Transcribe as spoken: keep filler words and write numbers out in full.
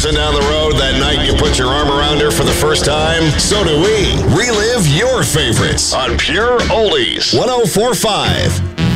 dancing down the road that night you put your arm around her for the first time? So do we. Relive your favorites on Pure Oldies. one oh four point five